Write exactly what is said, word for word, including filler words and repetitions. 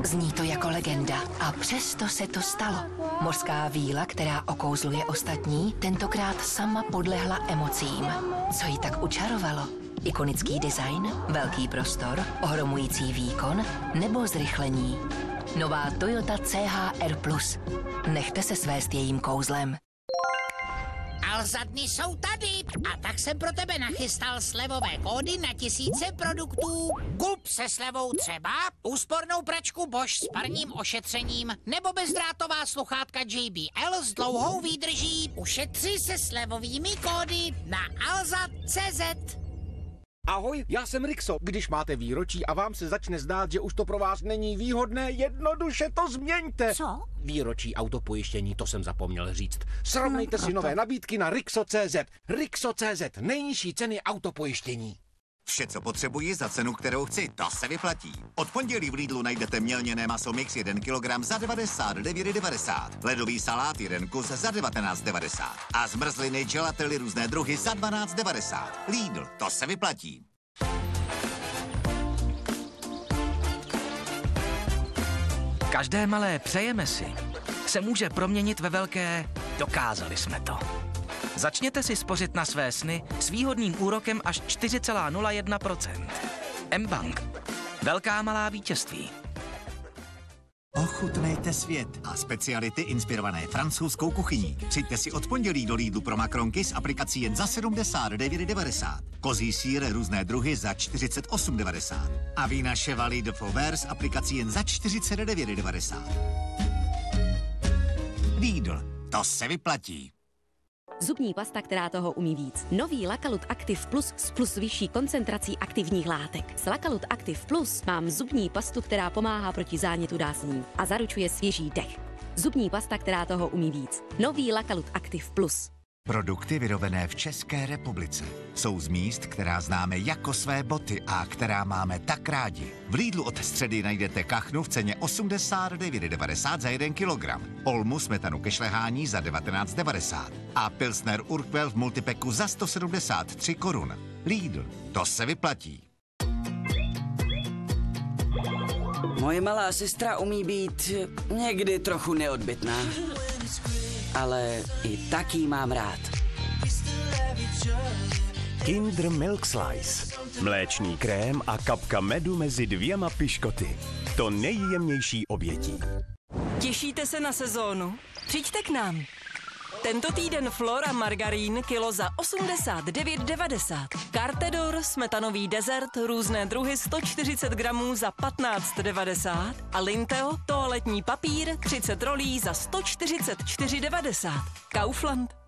Zní to jako legenda a přesto se to stalo. Mořská víla, která okouzluje ostatní, tentokrát sama podlehla emocím. Co jí tak učarovalo? Ikonický design, velký prostor, ohromující výkon nebo zrychlení? Nová Toyota C H R plus. Nechte se svést jejím kouzlem. Alza dny jsou tady a tak jsem pro tebe nachystal slevové kódy na tisíce produktů. Kup se slevou třeba úspornou pračku Bosch s parním ošetřením nebo bezdrátová sluchátka J B L s dlouhou výdrží. Ušetři se slevovými kódy na alza tečka cé zet. Ahoj, já jsem Rixo. Když máte výročí a vám se začne zdát, že už to pro vás není výhodné, jednoduše to změňte. Co? Výročí autopojištění, to jsem zapomněl říct. Srovnejte no, si nové nabídky na Rixo tečka cé zet. Rixo tečka cé zet, nejnižší ceny autopojištění. Vše, co potřebuji za cenu, kterou chci, to se vyplatí. Od pondělí v Lidlu najdete mělněné maso mix jeden kilogram za devadesát devět devadesát, ledový salát jeden kus za devatenáct devadesát a zmrzliny gelately různé druhy za dvanáct devadesát. Lidl, to se vyplatí. Každé malé přejeme si se může proměnit ve velké dokázali jsme to. Začněte si spořit na své sny s výhodným úrokem až čtyři celá nula jedna procenta. M-Bank. Velká malá vítězství. Ochutnejte svět a speciality inspirované francouzskou kuchyní. Přijďte si od pondělí do Lidlu pro makronky s aplikací jen za sedmdesát devět devadesát. Kozí sýr různé druhy za čtyřicet osm devadesát. A vína Chevalier de Flaubert s aplikací jen za čtyřicet devět devadesát. Lidl, to se vyplatí. Zubní pasta, která toho umí víc. Nový Lakalut Active Plus s plus vyšší koncentrací aktivních látek. S Lakalut Active Plus mám zubní pastu, která pomáhá proti zánětu dásní a zaručuje svěží dech. Zubní pasta, která toho umí víc. Nový Lakalut Active Plus. Produkty vyrobené v České republice jsou z míst, která známe jako své boty a která máme tak rádi. V Lidlu od středy najdete kachnu v ceně osmdesát devět devadesát za jeden kilogram, Olmu smetanu ke šlehání za devatenáct devadesát a Pilsner Urquell v multipeku za sto sedmdesát tři korun. Lidl, to se vyplatí. Moje malá sestra umí být někdy trochu neodbytná. Ale i tak jí mám rád. Kinder Milk Slice. Mléčný krém a kapka medu mezi dvěma piškoty. To nejjemnější obětí. Těšíte se na sezónu? Přijďte k nám. Tento týden Flora margarín kilo za osmdesát devět devadesát. Cartedor smetanový dezert různé druhy sto čtyřicet gramů za patnáct devadesát a Linteo toaletní papír třicet rolí za sto čtyřicet čtyři devadesát. Kaufland.